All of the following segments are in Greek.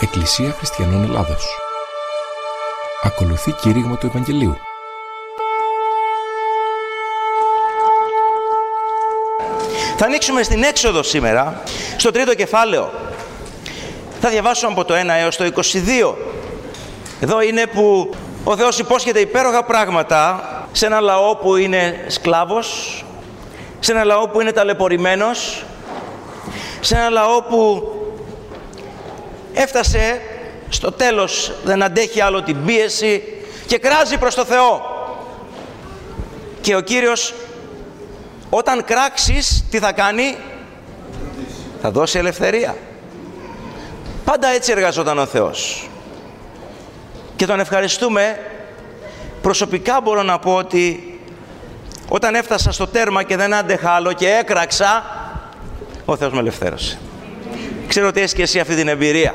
Εκκλησία Χριστιανών Ελλάδος. Ακολουθεί κήρυγμα του Ευαγγελίου. Θα ανοίξουμε στην Έξοδο σήμερα, στο 3ο κεφάλαιο. Θα διαβάσω από το 1 έως το 22. Εδώ είναι που ο Θεός υπόσχεται υπέροχα πράγματα σε ένα λαό που είναι σκλάβος, σε ένα λαό που είναι ταλαιπωρημένος, σε ένα λαό που έφτασε στο τέλος, δεν αντέχει άλλο την πίεση και κράζει προς το Θεό. Και ο Κύριος, όταν κράξεις, τι θα κάνει? Θα δώσει ελευθερία. Πάντα έτσι εργαζόταν ο Θεός. Και τον ευχαριστούμε. Προσωπικά μπορώ να πω ότι όταν έφτασα στο τέρμα και δεν άντεχα άλλο και έκραξα, ο Θεός με ελευθέρωσε. Ξέρω ότι έχεις και εσύ αυτή την εμπειρία.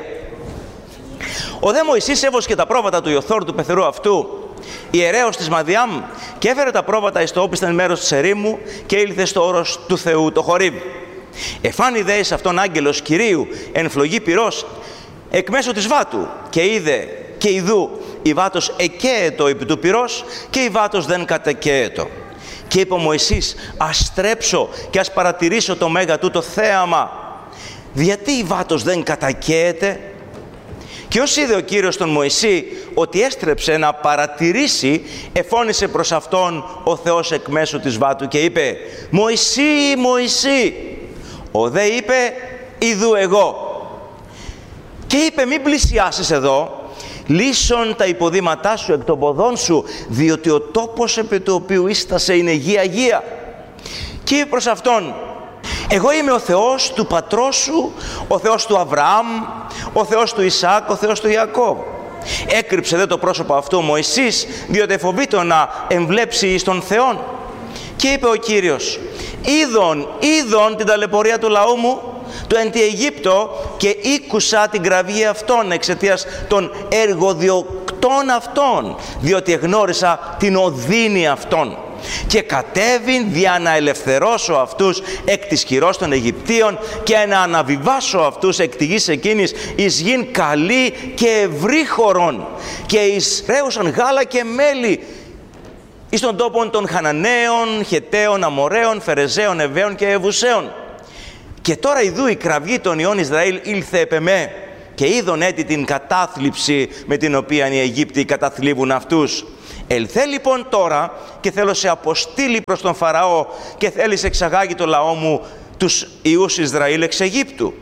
Ο δε Μωυσής έβοσκε τα πρόβατα του Ιωθώρ του πεθερού αυτού, ιερέως της Μαδιάμ, και έφερε τα πρόβατα εις το όπισθεν μέρος της ερήμου και ήλθε στο όρος του Θεού το Χορήβ. Εφάνη δε εις αυτόν άγγελος Κυρίου εν φλογή πυρός εκ μέσω της βάτου, και είδε και ιδού η βάτος εκαίετο επί του πυρός και η βάτος δεν κατεκαίετο. Και είπε ο Μωυσής, ας στρέψω και ας παρατηρήσω το μέγα τούτο θέαμα, γιατί η βάτος δεν κατακαίεται? Και ως είδε ο Κύριος τον Μωυσή ότι έστρεψε να παρατηρήσει, εφώνησε προς αυτόν ο Θεός εκ μέσω της βάτου και είπε, Μωυσή, Μωυσή. Ο δε είπε, ιδού εγώ. Και είπε, μην πλησιάσεις εδώ, λύσον τα υποδήματά σου εκ των ποδών σου, διότι ο τόπος επί του οποίου ίστασε είναι γη αγία. Και είπε προς αυτόν, εγώ είμαι ο Θεός του πατρός σου, ο Θεός του Αβραάμ, ο Θεός του Ισαάκ, ο Θεός του Ιακώβ. Έκρυψε δε το πρόσωπο αυτό ο Μωυσής, διότι φοβήτω να εμβλέψει εις τον Θεόν. Και είπε ο Κύριος, είδον την ταλαιπωρία του λαού μου, του εν τη Αιγύπτο, και ήκουσα την κραυγή αυτών εξαιτίας των εργοδιοκτών αυτών, διότι εγνώρισα την οδύνη αυτών. Και κατέβην δια να ελευθερώσω αυτούς εκ της χειρός των Αιγυπτίων και να αναβιβάσω αυτούς εκ τη γης εκείνης εις γην καλή και ευρύχωρον και εις ρέουσαν γάλα και μέλι εις των τόπων των Χαναναίων, Χεταίων, Αμοραίων, Φερεζαίων, Εβαίων και Εβουσαίων. Και τώρα ιδού η κραυγή των ιών Ισραήλ ήλθε επ' εμέ, και είδον έτη την κατάθλιψη με την οποία οι Αιγύπτιοι καταθλίβουν αυτούς. Ελθέ λοιπόν τώρα και θέλω σε αποστείλει προς τον Φαραώ και θέλεις εξαγάγει το λαό μου τους ιούς Ισραήλ εξ Αιγύπτου.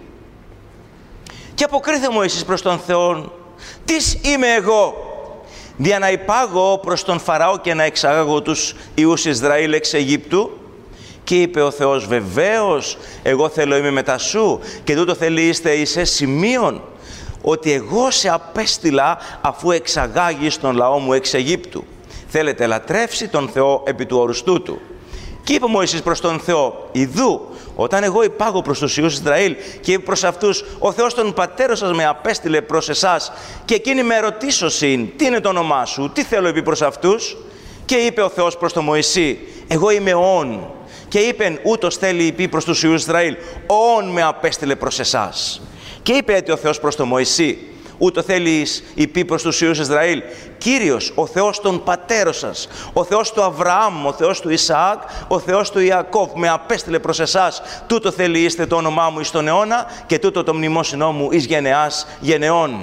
Και αποκρίθε Μωυσής προς τον Θεό, τις είμαι εγώ, δια να υπάγω προς τον Φαραώ και να εξαγάγω τους ιούς Ισραήλ εξ Αιγύπτου? Και είπε ο Θεός, βεβαίως, εγώ θέλω είμαι μετά σου, και τούτο θέλει είστε εις σημείων, ότι εγώ σε απέστειλα αφού εξαγάγεις τον λαό μου εξ Αιγύπτου. Θέλετε λατρεύσει τον Θεό επί του όρους τούτου. Και είπε ο Μωυσής προς τον Θεό, ιδού, όταν εγώ υπάγω προς τους ιούς Ισραήλ και είπε προς αυτούς, ο Θεός των πατέρων σας με απέστειλε προς εσάς, και εκείνοι με ρωτήσωσιν, τι είναι το όνομά σου, τι θέλω επί προς αυτούς? Και είπε ο Θεός προς τον Μωυσή, εγώ είμαι όν. Και είπεν, ούτως θέλει υπή προς τους ιούς Ισραήλ, όν με απέστειλε προς εσάς. Και είπε έτσι ο Θεός προς τον Μωυσή, ούτω θέλεις υπή προς τους ιούς Ισραήλ, Κύριος, ο Θεός των πατέρων σας, ο Θεός του Αβραάμ, ο Θεός του Ισαάκ, ο Θεός του Ιακώβ, με απέστειλε προς εσάς, τούτο θέλει είστε το όνομά μου εις τον αιώνα και τούτο το μνημόσυνό μου εις γενεάς γενεών.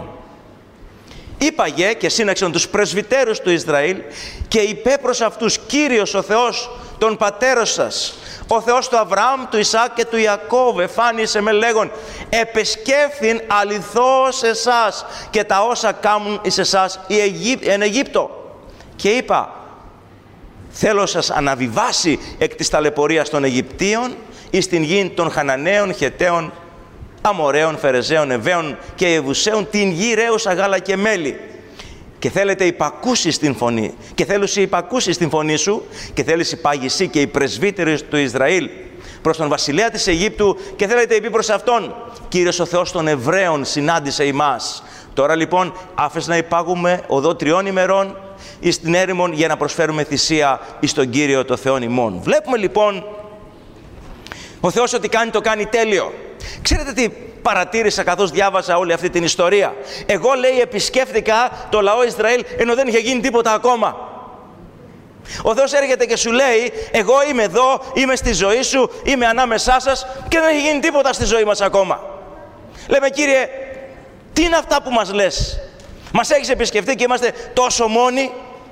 Είπαγε και σύναξαν τους πρεσβυτέρους του Ισραήλ και είπε προς αυτούς, Κύριος ο Θεός των πατέρων σας, ο Θεός του Αβραάμ, του Ισαάκ και του Ιακώβ, εφάνισε με λέγον, επεσκέφθην αληθώς εσάς και τα όσα κάμουν εις εσάς εν Αιγύπτο. Και είπα, θέλω σας αναβιβάσει εκ της ταλαιπωρίας των Αιγυπτίων εις την γη των Χαναναίων, Χεταίων, Αμοραίων, Φερεζαίων, Εβαίων και Εβουσαίων, την γη ρέουσα γάλα και μέλι. Και θέλετε υπακούσεις την φωνή, και θέλεις υπακούσεις την φωνή σου, και θέλεις υπάγησή και οι πρεσβύτεροι του Ισραήλ προς τον βασιλέα της Αιγύπτου, και θέλετε υπή προς αυτόν, Κύριος ο Θεός των Εβραίων συνάντησε ημάς. Τώρα λοιπόν άφες να υπάγουμε οδό 3 ημερών εις την έρημον για να προσφέρουμε θυσία εις τον Κύριο το Θεόν ημών. Βλέπουμε λοιπόν ο Θεός ότι κάνει το κάνει τέλειο. Ξέρετε τι παρατήρησα καθώς διάβασα όλη αυτή την ιστορία. Εγώ, λέει, επισκέφθηκα το λαό Ισραήλ ενώ δεν είχε γίνει τίποτα ακόμα. Ο Θεός έρχεται και σου λέει, εγώ είμαι εδώ, είμαι στη ζωή σου, είμαι ανάμεσά σας και δεν έχει γίνει τίποτα στη ζωή μας ακόμα. Λέμε, Κύριε, τι είναι αυτά που μας λες? Μας έχεις επισκεφτεί και είμαστε τόσο μόνοι?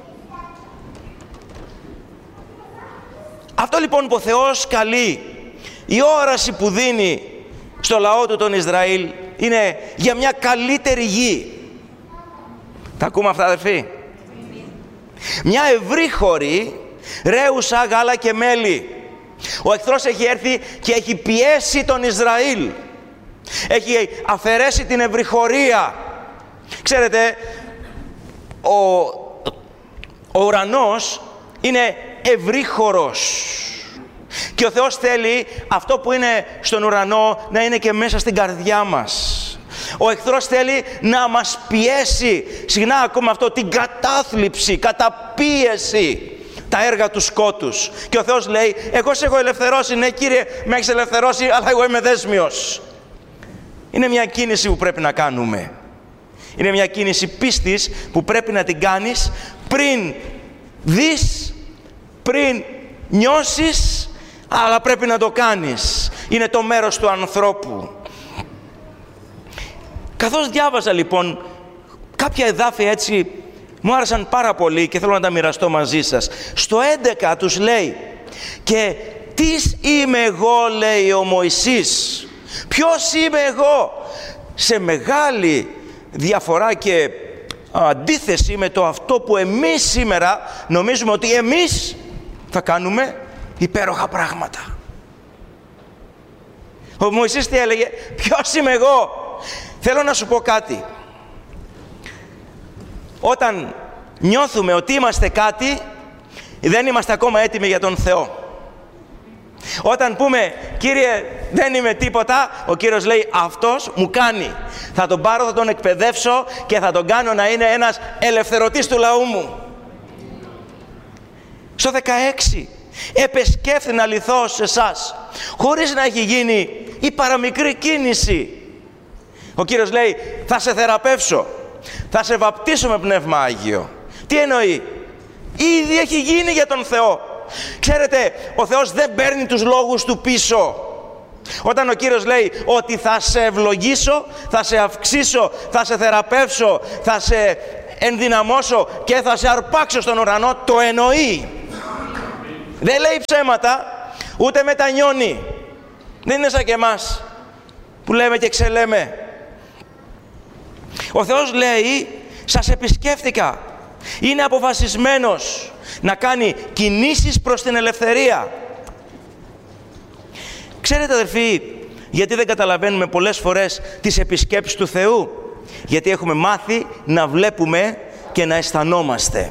Αυτό λοιπόν που ο Θεός καλεί, η όραση που δίνει στο λαό του τον Ισραήλ, είναι για μια καλύτερη γη. Τα ακούμε αυτά, αδερφοί? Μια ευρύχωρη, ρέουσα γάλα και μέλι. Ο εχθρός έχει έρθει και έχει πιέσει τον Ισραήλ. Έχει αφαιρέσει την ευρυχωρία. Ξέρετε, ο ουρανός είναι ευρύχωρος. Και ο Θεός θέλει αυτό που είναι στον ουρανό να είναι και μέσα στην καρδιά μας. Ο εχθρός θέλει να μας πιέσει, συχνά ακούμε αυτό, την κατάθλιψη, καταπίεση, τα έργα του σκότους. Και ο Θεός λέει, εγώ σε έχω ελευθερώσει, ναι Κύριε, με έχεις ελευθερώσει, αλλά εγώ είμαι δέσμιος. Είναι μια κίνηση που πρέπει να κάνουμε. Είναι μια κίνηση πίστης που πρέπει να την κάνεις πριν δεις, πριν νιώσεις, αλλά πρέπει να το κάνεις. Είναι το μέρος του ανθρώπου. Καθώς διάβαζα λοιπόν κάποια εδάφια έτσι, μου άρεσαν πάρα πολύ και θέλω να τα μοιραστώ μαζί σας. Στο 11 τους λέει, και τις είμαι εγώ, λέει ο Μωυσής. Ποιος είμαι εγώ? Σε μεγάλη διαφορά και αντίθεση με το αυτό που εμείς σήμερα νομίζουμε ότι εμείς θα κάνουμε υπέροχα πράγματα. Ο Μωυσής τι έλεγε? Ποιος είμαι εγώ? Θέλω να σου πω κάτι. Όταν νιώθουμε ότι είμαστε κάτι, δεν είμαστε ακόμα έτοιμοι για τον Θεό. Όταν πούμε, Κύριε, δεν είμαι τίποτα, ο Κύριος λέει, αυτός μου κάνει. Θα τον πάρω, θα τον εκπαιδεύσω και θα τον κάνω να είναι ένας ελευθερωτής του λαού μου. Στο 16, επεσκέφθην αληθώς σε εσάς, χωρίς να έχει γίνει η παραμικρή κίνηση. Ο Κύριος λέει, θα σε θεραπεύσω, θα σε βαπτίσω με Πνεύμα Άγιο. Τι εννοεί? Ήδη έχει γίνει για τον Θεό. Ξέρετε, ο Θεός δεν παίρνει τους λόγους του πίσω. Όταν ο Κύριος λέει ότι θα σε ευλογήσω, θα σε αυξήσω, θα σε θεραπεύσω, θα σε ενδυναμώσω και θα σε αρπάξω στον ουρανό, το εννοεί. Δεν λέει ψέματα, ούτε μετανιώνει. Δεν είναι σαν και εμάς που λέμε και ξελέμε. Ο Θεός λέει, σας επισκέφθηκα. Είναι αποφασισμένος να κάνει κινήσεις προς την ελευθερία. Ξέρετε, αδερφοί, γιατί δεν καταλαβαίνουμε πολλές φορές τις επισκέψεις του Θεού? Γιατί έχουμε μάθει να βλέπουμε και να αισθανόμαστε.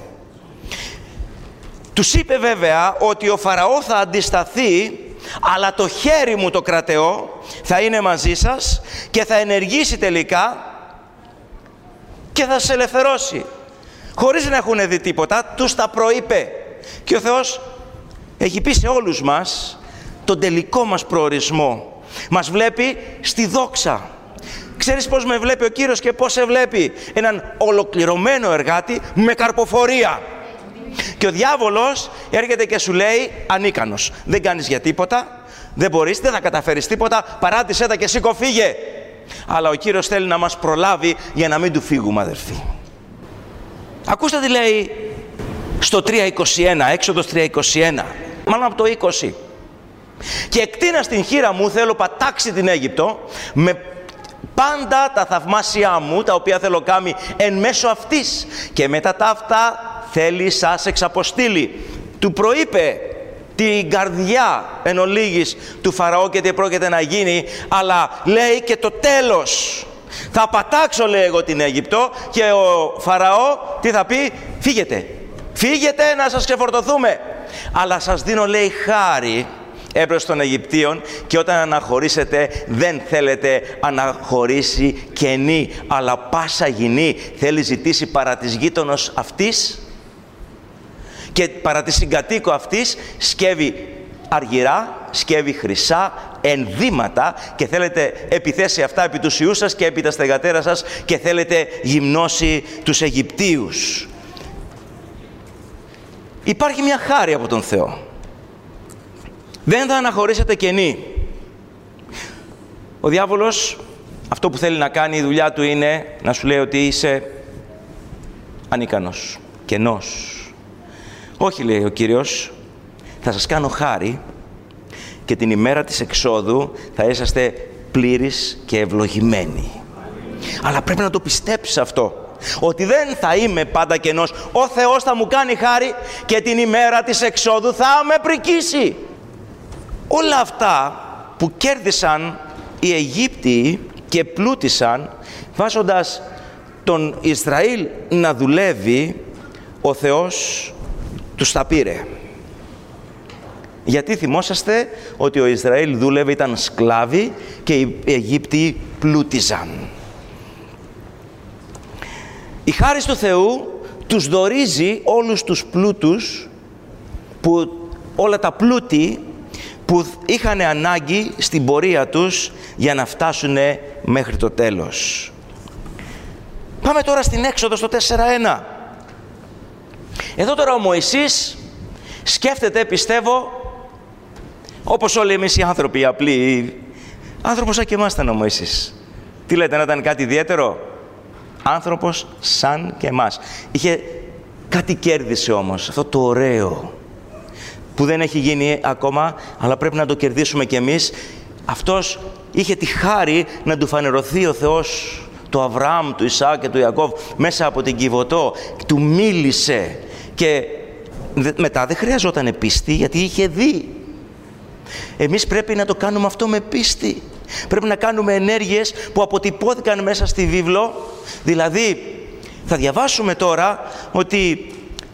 Τους είπε βέβαια ότι ο Φαραώ θα αντισταθεί, αλλά το χέρι μου το κρατεό θα είναι μαζί σας και θα ενεργήσει τελικά και θα σας ελευθερώσει. Χωρίς να έχουν δει τίποτα, τους τα προείπε. Και ο Θεός έχει πει σε όλους μας τον τελικό μας προορισμό. Μας βλέπει στη δόξα. Ξέρεις πώς με βλέπει ο Κύριος και πώς σε βλέπει? Έναν ολοκληρωμένο εργάτη με καρποφορία. Και ο διάβολος έρχεται και σου λέει, ανίκανος, δεν κάνεις για τίποτα, δεν μπορείς, δεν θα καταφέρεις τίποτα, παράτησέ τα και σήκω φύγε. Αλλά ο Κύριος θέλει να μας προλάβει για να μην του φύγουμε, αδερφοί. Ακούστε τι λέει στο 3.21, Έξοδος 3.21, μάλλον από το 20. Και εκτείνα στην χείρα μου θέλω πατάξει την Αίγυπτο με πάντα τα θαυμάσια μου, τα οποία θέλω κάμει εν μέσω αυτής, και μετά τα αυτά θέλει σας εξαποστήλει. Του προείπε την καρδιά εν ολίγης του Φαραώ και τι πρόκειται να γίνει, αλλά λέει και το τέλος. Θα πατάξω, λέει, εγώ την Αίγυπτο, και ο Φαραώ τι θα πει? Φύγετε, φύγετε να σας ξεφορτωθούμε. Αλλά σας δίνω, λέει, χάρη έπρος των Αιγυπτίων, και όταν αναχωρήσετε δεν θέλετε αναχωρήσει κενή, αλλά πάσα γηνή. Θέλει ζητήσει παρά της γείτονος αυτής και παρά τη συγκατοίκο αυτής σκεύει αργυρά σκεύη χρυσά, ενδύματα και θέλετε επιθέσει αυτά επί τους ιούς σας και επί τα στεγατέρα σας και θέλετε γυμνώσει τους Αιγυπτίους. Υπάρχει μια χάρη από τον Θεό. Δεν θα αναχωρήσετε κενή. Ο διάβολος αυτό που θέλει να κάνει, η δουλειά του είναι να σου λέει ότι είσαι ανίκανος, κενός. Όχι, λέει ο Κύριος, θα σας κάνω χάρη και την ημέρα της εξόδου θα είσαστε πλήρεις και ευλογημένοι. Αλλά πρέπει να το πιστέψεις αυτό, ότι δεν θα είμαι πάντα κενός. Ο Θεός θα μου κάνει χάρη και την ημέρα της εξόδου θα με πρικήσει. Όλα αυτά που κέρδισαν οι Αιγύπτιοι και πλούτησαν βάζοντας τον Ισραήλ να δουλεύει, ο Θεός τους τα πήρε. Γιατί θυμόσαστε ότι ο Ισραήλ δούλευε, ήταν σκλάβοι και οι Αιγύπτιοι πλούτιζαν. Η χάρις του Θεού τους δωρίζει όλους τους πλούτους, όλα τα πλούτη που είχαν ανάγκη στην πορεία τους για να φτάσουν μέχρι το τέλος. Πάμε τώρα στην Έξοδο στο 4.1. Εδώ τώρα ο Μωυσής σκέφτεται, πιστεύω, όπως όλοι εμείς οι άνθρωποι, οι απλοί, άνθρωπος σαν και εμάς ήταν ο Μωυσής. Τι λέτε, να ήταν κάτι ιδιαίτερο? Άνθρωπος σαν και εμάς. Κάτι κέρδισε όμως, αυτό το ωραίο, που δεν έχει γίνει ακόμα, αλλά πρέπει να το κερδίσουμε κι εμείς. Αυτός είχε τη χάρη να του φανερωθεί ο Θεός, του Αβραάμ, του Ισαάκ και του Ιακώβ, μέσα από την Κιβωτό, του μίλησε και μετά δεν χρειαζόταν πίστη, γιατί είχε δει. Εμείς πρέπει να το κάνουμε αυτό με πίστη. Πρέπει να κάνουμε ενέργειες που αποτυπώθηκαν μέσα στη βίβλο. Δηλαδή, θα διαβάσουμε τώρα ότι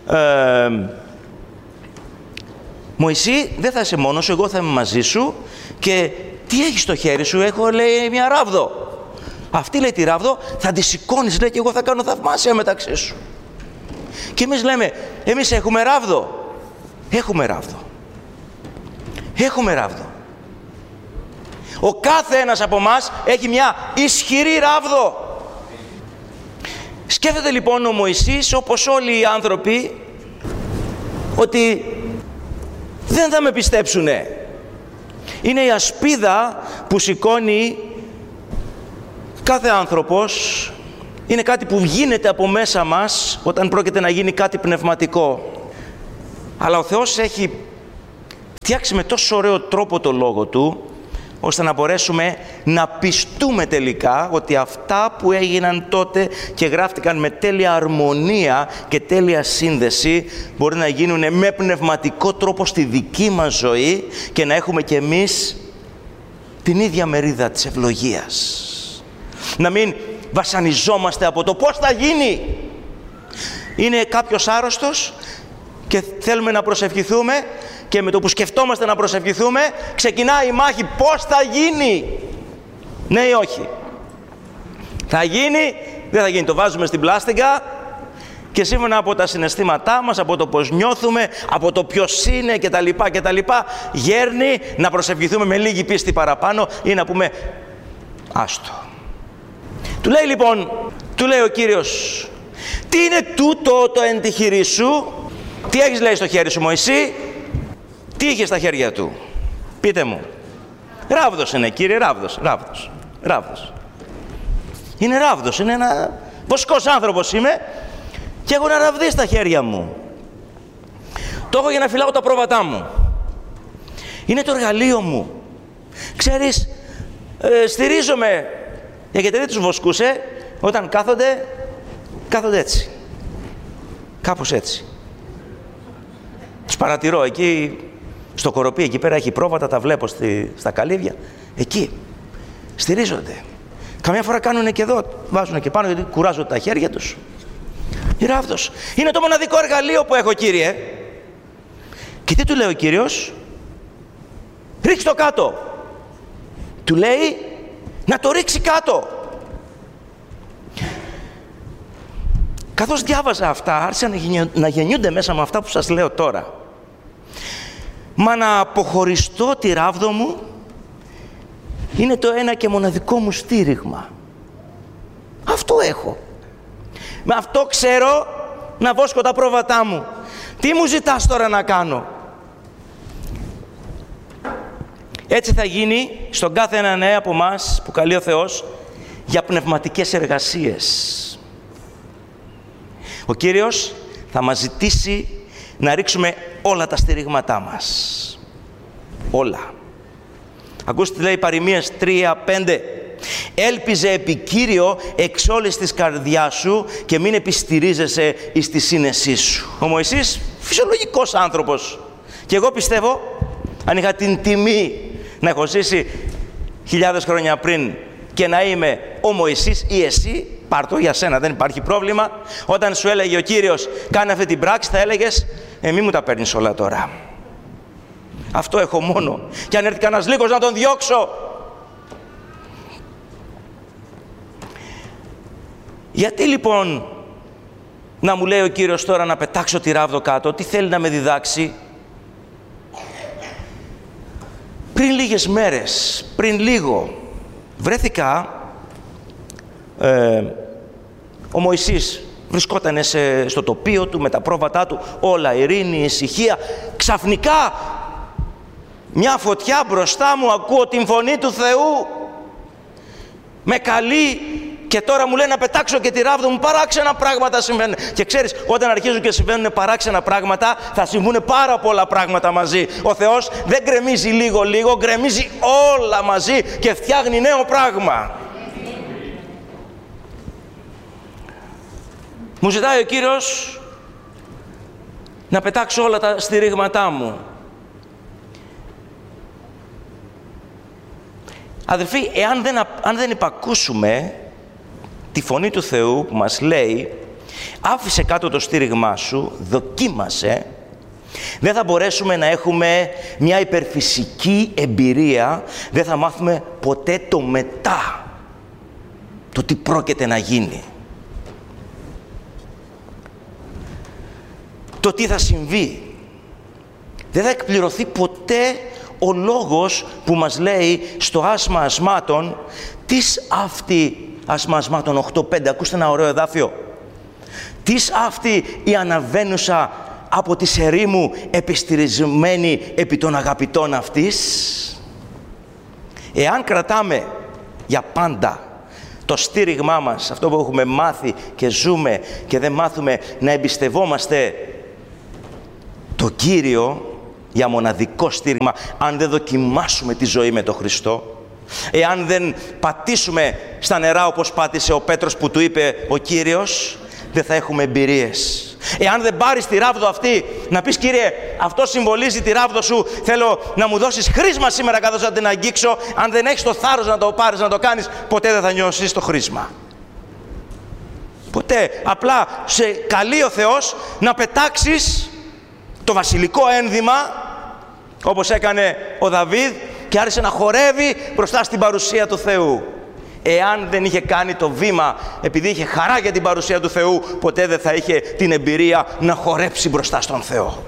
Μωυσή, δεν θα είσαι μόνος σου, εγώ θα είμαι μαζί σου και τι έχεις στο χέρι σου? Έχω, λέει, μια ράβδο. Αυτή, λέει, τη ράβδο θα τη σηκώνεις, λέει, και εγώ θα κάνω θαυμάσια μεταξύ σου. Και εμείς λέμε, εμείς έχουμε ράβδο. Έχουμε ράβδο. Έχουμε ράβδο. Ο κάθε ένας από εμάς έχει μια ισχυρή ράβδο. Σκέφτεται λοιπόν ο Μωυσής, όπως όλοι οι άνθρωποι, ότι δεν θα με πιστέψουνε. Είναι η ασπίδα που σηκώνει κάθε άνθρωπος. Είναι κάτι που γίνεται από μέσα μας όταν πρόκειται να γίνει κάτι πνευματικό. Αλλά ο Θεός έχει φτιάξει με τόσο ωραίο τρόπο το λόγο Του, ώστε να μπορέσουμε να πιστούμε τελικά ότι αυτά που έγιναν τότε και γράφτηκαν με τέλεια αρμονία και τέλεια σύνδεση μπορεί να γίνουν με πνευματικό τρόπο στη δική μας ζωή και να έχουμε κι εμείς την ίδια μερίδα της ευλογίας. Να μην βασανιζόμαστε από το πώς θα γίνει. Είναι κάποιος άρρωστος και θέλουμε να προσευχηθούμε και με το που σκεφτόμαστε να προσευχηθούμε ξεκινάει η μάχη πώς θα γίνει. Ναι ή όχι? Θα γίνει, δεν θα γίνει? Το βάζουμε στην πλάστιγκα και σύμφωνα από τα συναισθήματά μας, από το πώς νιώθουμε, από το ποιος είναι κτλ. Γέρνει να προσευχηθούμε με λίγη πίστη παραπάνω ή να πούμε άστο. Του λέει λοιπόν, του λέει ο Κύριος, τι είναι τούτο το εν τη χειρή σου? Τι έχεις, λέει, στο χέρι σου, Μωυσή? Τι είχε στα χέρια του? Πείτε μου. Ράβδος είναι, Κύριε, ράβδος. Είναι ράβδος, είναι ένα βοσκός άνθρωπος είμαι και έχω ένα ραβδί στα χέρια μου. Το έχω για να φυλάω τα πρόβατά μου. Είναι το εργαλείο μου. Ξέρεις, στηρίζομαι. Έχετε δει τους βοσκούς, όταν κάθονται έτσι. Κάπως έτσι. Τους παρατηρώ εκεί στο κοροπή, εκεί πέρα έχει πρόβατα, τα βλέπω στα καλύβια. Εκεί στηρίζονται. Καμιά φορά κάνουν και εδώ, βάζουν και πάνω γιατί κουράζονται τα χέρια τους. Η ράβδος. Είναι το μοναδικό εργαλείο που έχω, Κύριε. Και τι του λέει ο Κύριος? Ρίξ' το κάτω. Του λέει να το ρίξει κάτω. Καθώς διάβαζα αυτά, άρχισαν να γεννιούνται μέσα με αυτά που σας λέω τώρα. Μα να αποχωριστώ τη ράβδο μου είναι το ένα και μοναδικό μου στήριγμα. Αυτό έχω. Με αυτό ξέρω να βόσκω τα πρόβατά μου. Τι μου ζητάς τώρα να κάνω? Έτσι θα γίνει στον κάθε έναν από εμάς που καλεί ο Θεός για πνευματικές εργασίες. Ο Κύριος θα μας ζητήσει να ρίξουμε όλα τα στηρίγματά μας. Όλα. Ακούστε τι λέει Παροιμίες 3:5. Έλπιζε επί Κύριο εξ όλης της καρδιάς σου και μην επιστηρίζεσαι εις τη σύνεσή σου. Ο Μωυσής, φυσιολογικός άνθρωπος. Και εγώ πιστεύω, αν είχα την τιμή να έχω ζήσει χιλιάδες χρόνια πριν και να είμαι ο Μωυσής ή εσύ, πάρ' το για σένα, δεν υπάρχει πρόβλημα. Όταν σου έλεγε ο Κύριος κάνε αυτή την πράξη, θα έλεγες μη μου τα παίρνεις όλα τώρα. Αυτό έχω μόνο. Και αν έρθει κανένας λίγος να τον διώξω. Γιατί λοιπόν να μου λέει ο Κύριος τώρα να πετάξω τη ράβδο κάτω? Τι θέλει να με διδάξει? Πριν λίγες μέρες, πριν λίγο, βρέθηκα, ο Μωυσής βρισκόταν στο τοπίο του με τα πρόβατά του, όλα ειρήνη, ησυχία. Ξαφνικά μια φωτιά μπροστά μου, ακούω την φωνή του Θεού, με καλεί και τώρα μου λέει να πετάξω και τη ράβδο μου. Παράξενα πράγματα συμβαίνουν. Και ξέρεις, όταν αρχίζουν και συμβαίνουν παράξενα πράγματα, θα συμβούν πάρα πολλά πράγματα μαζί. Ο Θεός δεν γκρεμίζει λίγο-λίγο, γκρεμίζει όλα μαζί και φτιάχνει νέο πράγμα. Μου ζητάει ο Κύριος να πετάξω όλα τα στηρίγματά μου. Αδελφοί, αν δεν υπακούσουμε τη φωνή του Θεού που μας λέει άφησε κάτω το στήριγμά σου, δοκίμασε, δεν θα μπορέσουμε να έχουμε μια υπερφυσική εμπειρία, δεν θα μάθουμε ποτέ το μετά, το τι πρόκειται να γίνει, το τι θα συμβεί. Δεν θα εκπληρωθεί ποτέ ο λόγος που μας λέει στο άσμα ασμάτων, τις αυτή άσμα ασμάτων 8:5, ακούστε ένα ωραίο εδάφιο. Τις αυτή η αναβαίνουσα από τη ερήμου επιστηρισμένη επί των αγαπητών αυτής. Εάν κρατάμε για πάντα το στήριγμά μας, αυτό που έχουμε μάθει και ζούμε και δεν μάθουμε να εμπιστευόμαστε το Κύριο για μοναδικό στήριγμα, αν δεν δοκιμάσουμε τη ζωή με τον Χριστό, εάν δεν πατήσουμε στα νερά όπως πάτησε ο Πέτρος που του είπε ο Κύριος, δεν θα έχουμε εμπειρίες. Εάν δεν πάρεις τη ράβδο αυτή, να πεις Κύριε, αυτό συμβολίζει τη ράβδο σου, θέλω να μου δώσεις χρήσμα σήμερα καθώς θα την αγγίξω, αν δεν έχεις το θάρρος να το πάρεις, να το κάνεις, ποτέ δεν θα νιώσεις το χρήσμα. Ποτέ. Απλά σε καλεί ο Θεός να πετάξεις το βασιλικό ένδυμα, όπως έκανε ο Δαβίδ, και άρχισε να χορεύει μπροστά στην παρουσία του Θεού. Εάν δεν είχε κάνει το βήμα, επειδή είχε χαρά για την παρουσία του Θεού, ποτέ δεν θα είχε την εμπειρία να χορέψει μπροστά στον Θεό.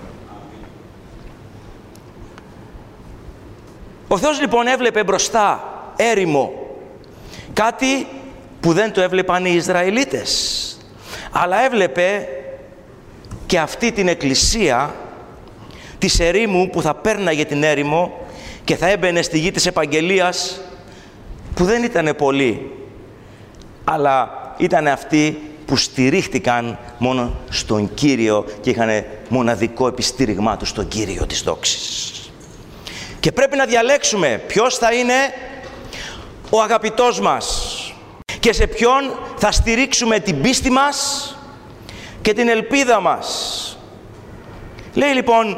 Ο Θεός λοιπόν έβλεπε μπροστά έρημο, κάτι που δεν το έβλεπαν οι Ισραηλίτες, αλλά έβλεπε και αυτή την εκκλησία της ερήμου που θα πέρναγε την έρημο και θα έμπαινε στη γη της επαγγελίας, που δεν ήτανε πολλοί, αλλά ήταν αυτοί που στηρίχτηκαν μόνο στον Κύριο και είχαν μοναδικό επιστήριγμά του στον Κύριο της δόξης. Και πρέπει να διαλέξουμε ποιος θα είναι ο αγαπητός μας και σε ποιον θα στηρίξουμε την πίστη μας και την ελπίδα μας. Λέει λοιπόν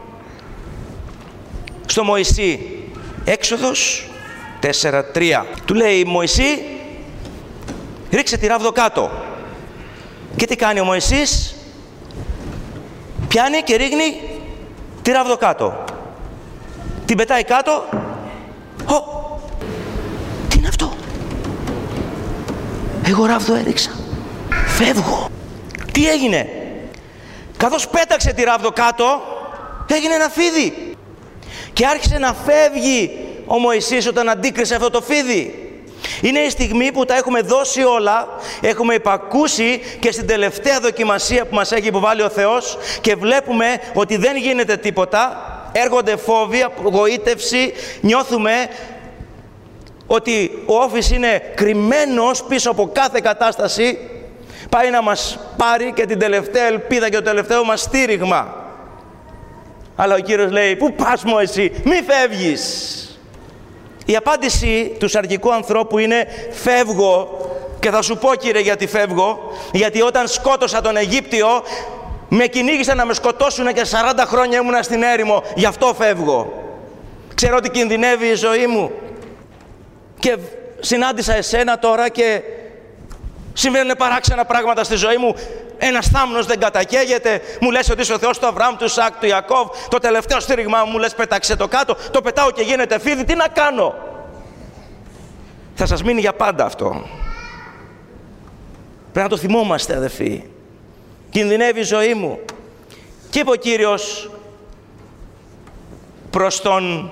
στο Μωυσή, Έξοδος 4:3, του λέει Μωυσή, ρίξε τη ράβδο κάτω. Και τι κάνει ο Μωυσής? Πιάνει και ρίχνει τη ράβδο κάτω. Την πετάει κάτω. Τι είναι αυτό? Εγώ ράβδο έριξα. Φεύγω. Τι έγινε? Καθώς πέταξε τη ράβδο κάτω, έγινε ένα φίδι. Και άρχισε να φεύγει ο Μωυσής όταν αντίκρισε αυτό το φίδι. Είναι η στιγμή που τα έχουμε δώσει όλα, έχουμε υπακούσει και στην τελευταία δοκιμασία που μας έχει υποβάλει ο Θεός και βλέπουμε ότι δεν γίνεται τίποτα, έρχονται φόβοι, απογοήτευση, νιώθουμε ότι ο όφης είναι κρυμμένος πίσω από κάθε κατάσταση, πάει να μας πάρει και την τελευταία ελπίδα και το τελευταίο μας στήριγμα. Αλλά ο Κύριος λέει, πού πας Μωυσή, μη φεύγεις. Η απάντηση του σαρκικού ανθρώπου είναι φεύγω, και θα σου πω Κύριε γιατί φεύγω, γιατί όταν σκότωσα τον Αιγύπτιο με κυνήγησαν να με σκοτώσουν και 40 χρόνια ήμουνα στην έρημο, γι' αυτό φεύγω. Ξέρω ότι κινδυνεύει η ζωή μου και συνάντησα εσένα τώρα και συμβαίνουν παράξενα πράγματα στη ζωή μου. Ένας θάμνος δεν κατακαίγεται, μου λες ότι είσαι ο Θεός του Αβραάμ, του Ισαάκ, του Ιακώβ, το τελευταίο στήριγμα μου λες πέταξε το κάτω, το πετάω και γίνεται φίδι, τι να κάνω. Θα σας μείνει για πάντα αυτό. Πρέπει να το θυμόμαστε αδελφοί. Κινδυνεύει η ζωή μου. Και είπε ο Κύριος προς τον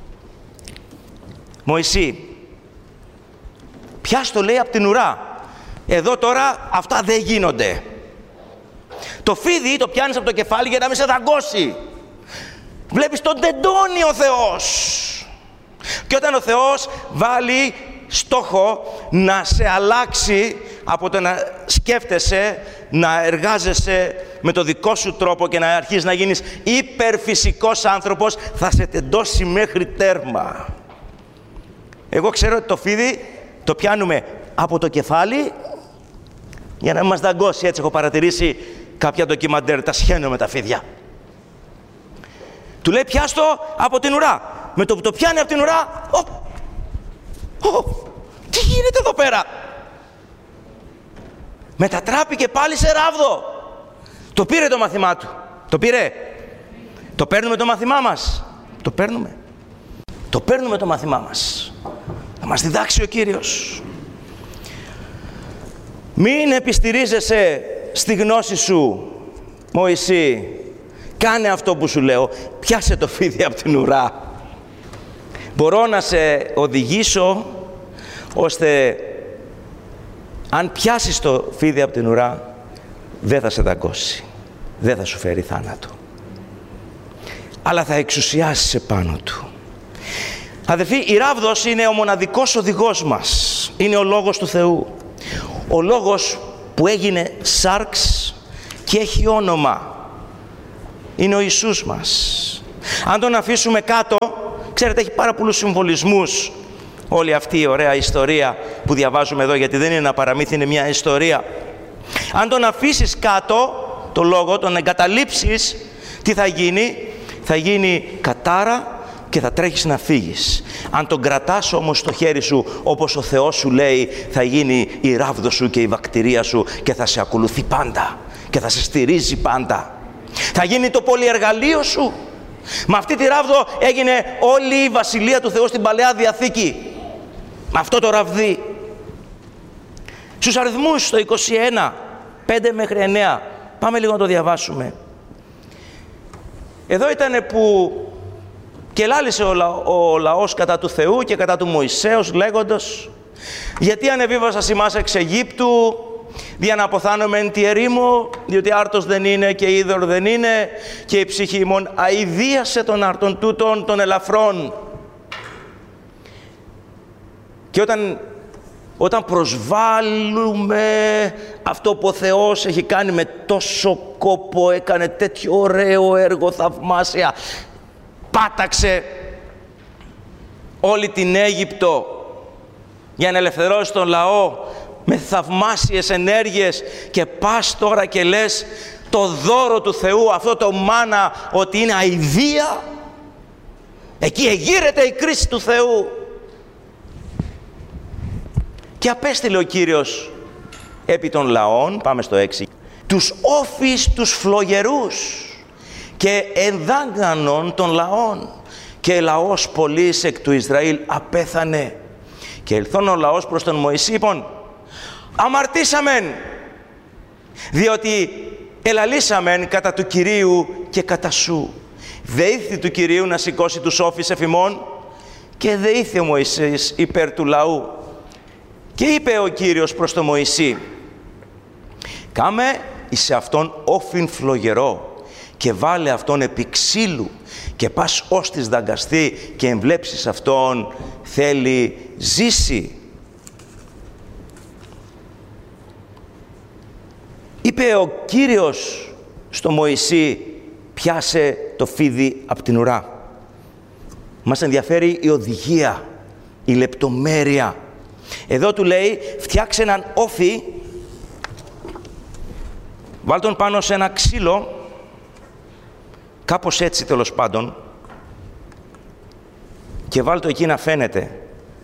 Μωυσή, πιάσ' το λέει από την ουρά. Εδώ τώρα αυτά δεν γίνονται. Το φίδι το πιάνεις από το κεφάλι για να μην σε δαγκώσει. Βλέπεις τον τεντώνει ο Θεός. Και όταν ο Θεός βάλει στόχο να σε αλλάξει από το να σκέφτεσαι, να εργάζεσαι με το δικό σου τρόπο και να αρχίσεις να γίνεις υπερφυσικός άνθρωπος, θα σε τεντώσει μέχρι τέρμα. Εγώ ξέρω ότι το φίδι το πιάνουμε από το κεφάλι για να μην μας δαγκώσει. Έτσι έχω παρατηρήσει κάποια ντοκιμαντέρ, τα σχαίνω με τα φίδια. Του λέει πιάστο από την ουρά. Με το που το πιάνει από την ουρά, τι γίνεται εδώ πέρα. Μετατράπηκε πάλι σε ράβδο. Το πήρε το μαθημά του. Το πήρε. Το παίρνουμε το μαθημά μας. Το παίρνουμε. Το παίρνουμε το μαθημά μας. Θα μας διδάξει ο Κύριος. Μην επιστηρίζεσαι στη γνώση σου, Μωυσή. Κάνε αυτό που σου λέω. Πιάσε το φίδι από την ουρά. Μπορώ να σε οδηγήσω ώστε αν πιάσεις το φίδι από την ουρά δεν θα σε δαγκώσει. Δεν θα σου φέρει θάνατο. Αλλά θα εξουσιάσεις επάνω του. Αδελφοί, η ράβδος είναι ο μοναδικός οδηγός μας. Είναι ο Λόγος του Θεού. Ο Λόγος που έγινε σάρξ και έχει όνομα. Είναι ο Ιησούς μας. Αν τον αφήσουμε κάτω, ξέρετε, έχει πάρα πολλούς συμβολισμούς όλη αυτή η ωραία ιστορία που διαβάζουμε εδώ, γιατί δεν είναι ένα παραμύθι, είναι μια ιστορία. Αν τον αφήσεις κάτω, το Λόγο, τον εγκαταλείψεις, τι θα γίνει? Θα γίνει κατάρα και θα τρέχεις να φύγεις. Αν τον κρατάς όμως στο χέρι σου, όπως ο Θεός σου λέει, θα γίνει η ράβδο σου και η βακτηρία σου και θα σε ακολουθεί πάντα και θα σε στηρίζει πάντα. Θα γίνει το πολυεργαλείο σου. Με αυτή τη ράβδο έγινε όλη η βασιλεία του Θεού στην Παλαιά Διαθήκη. Με αυτό το ραβδί. Στους αριθμούς, το 21, 5 μέχρι 9, πάμε λίγο να το διαβάσουμε. Εδώ ήταν που και λάλησε ο λαός κατά του Θεού και κατά του Μωυσέως λέγοντος, γιατί ανεβίβασας ημάς εξ Αιγύπτου, δια να αποθάνομαι εν τη ερήμο, διότι άρτος δεν είναι και είδωρ δεν είναι, και η ψυχή ημών αηδίασε των άρτων τούτων των ελαφρών. Και όταν προσβάλλουμε αυτό που ο Θεός έχει κάνει με τόσο κόπο, έκανε τέτοιο ωραίο έργο, θαυμάσια, πάταξε όλη την Αίγυπτο για να ελευθερώσει τον λαό με θαυμάσιες ενέργειες, και πας τώρα και λες το δώρο του Θεού, αυτό το μάνα, ότι είναι αηδία. Εκεί εγείρεται η κρίση του Θεού. Και απέστειλε ο Κύριος επί των λαών, πάμε στο 6, τους όφης τους φλογερούς και ενδάγκανον των λαών, και λαός πολλής εκ του Ισραήλ απέθανε. Και ελθόν ο λαός προς τον Μωυσή, είπων, αμαρτήσαμεν, διότι ελαλήσαμεν κατά του Κυρίου και κατά σου. Δεήθη του Κυρίου να σηκώσει τους όφης εφημών και δεήθη ο Μωυσής υπέρ του λαού. Και είπε ο Κύριος προς τον Μωυσή, κάμε εις αυτόν όφιν φλογερό και βάλε αυτόν επί ξύλου και πας ως της δαγκαστεί και εμβλέψεις αυτόν θέλει ζήσει. Είπε ο Κύριος στο Μωυσή, πιάσε το φίδι από την ουρά. Μας ενδιαφέρει η οδηγία, η λεπτομέρεια. Εδώ του λέει, φτιάξε έναν όφι, βάλ τον πάνω σε ένα ξύλο, κάπως έτσι τέλος πάντων, και βάλ το εκεί να φαίνεται.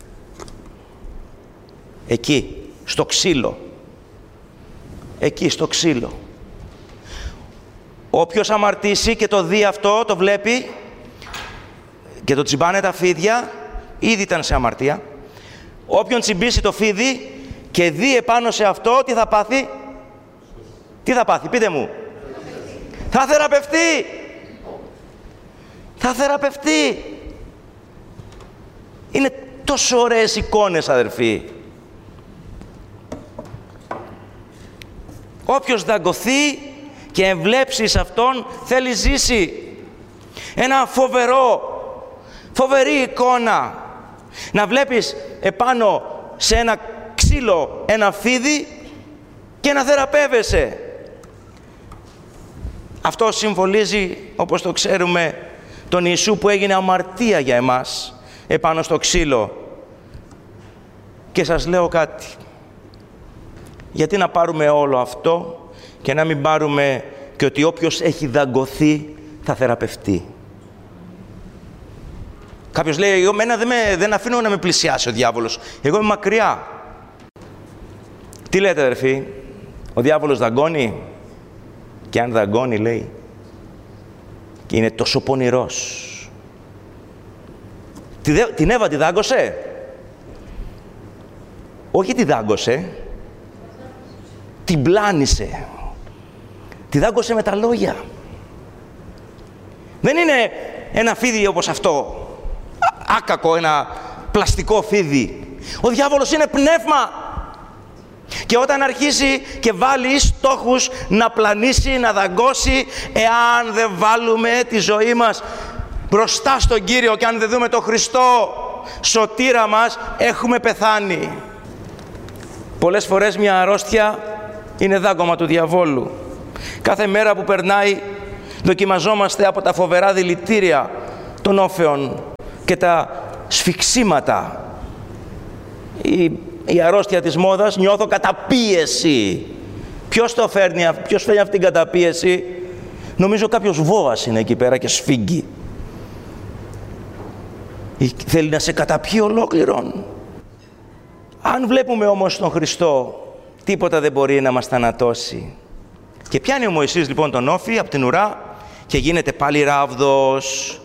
Εκεί, στο ξύλο. Εκεί, στο ξύλο. Όποιος αμαρτήσει και το δει αυτό, το βλέπει και το τσιμπάνε τα φίδια, ήδη ήταν σε αμαρτία. Όποιον τσιμπήσει το φίδι και δει επάνω σε αυτό, τι θα πάθει? Τι θα πάθει, πείτε μου? Θα θεραπευτεί. Θα θεραπευτεί. Είναι τόσο ωραίες εικόνες, αδερφοί. Όποιος δαγκωθεί και εμβλέψει σε αυτόν θέλει ζήσει. Ένα φοβερή εικόνα. Να βλέπεις επάνω σε ένα ξύλο ένα φίδι και να θεραπεύεσαι. Αυτό συμβολίζει, όπως το ξέρουμε, τον Ιησού που έγινε αμαρτία για εμάς επάνω στο ξύλο. Και σας λέω κάτι. Γιατί να πάρουμε όλο αυτό και να μην πάρουμε και ότι όποιος έχει δαγκωθεί θα θεραπευτεί? Κάποιος λέει, εμένα δεν αφήνω να με πλησιάσει ο διάβολος. Εγώ είμαι μακριά. Τι λέτε, αδερφοί? Ο διάβολος δαγκώνει? Και αν δαγκώνει, λέει, και είναι τόσο πονηρός. Την Εύα τη δάγκωσε? Όχι τη δάγκωσε. Την πλάνησε. Τη δάγκωσε με τα λόγια. Δεν είναι ένα φίδι όπως αυτό. Άκακο, ένα πλαστικό φίδι. Ο διάβολος είναι πνεύμα. Και όταν αρχίσει και βάλει στόχους να πλανήσει, να δαγκώσει, εάν δεν βάλουμε τη ζωή μας μπροστά στον Κύριο και αν δεν δούμε τον Χριστό σωτήρα μας, έχουμε πεθάνει. Πολλές φορές μια αρρώστια είναι δάγκωμα του διαβόλου. Κάθε μέρα που περνάει δοκιμαζόμαστε από τα φοβερά δηλητήρια των όφεων και τα σφιξίματα. Η αρρώστια της μόδας, νιώθω καταπίεση. Ποιος φέρνει αυτή την καταπίεση? Νομίζω κάποιος βόας είναι εκεί πέρα και σφίγγει. Θέλει να σε καταπιεί ολόκληρον. Αν βλέπουμε όμως τον Χριστό, τίποτα δεν μπορεί να μας θανατώσει. Και πιάνει ο Μωυσής λοιπόν τον όφη από την ουρά και γίνεται πάλι ράβδος.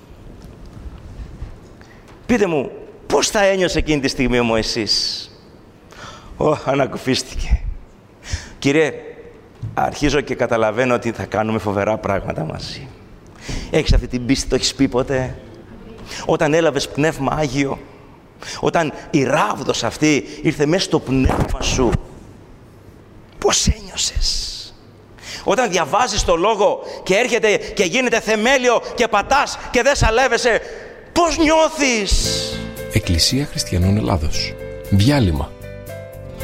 Πείτε μου, πώς θα ένιωσε εκείνη τη στιγμή ο Μωυσής? Ανακουφίστηκε. Κύριε, αρχίζω και καταλαβαίνω ότι θα κάνουμε φοβερά πράγματα μαζί. Έχεις αυτή την πίστη, το έχεις πει ποτέ? Όταν έλαβες πνεύμα Άγιο, όταν η ράβδος αυτή ήρθε μέσα στο πνεύμα σου, πώς ένιωσες? Όταν διαβάζεις το Λόγο και έρχεται και γίνεται θεμέλιο και πατάς και δεν σαλεύεσαι, πώς νιώθεις? Εκκλησία Χριστιανών Ελλάδος. Διάλειμμα.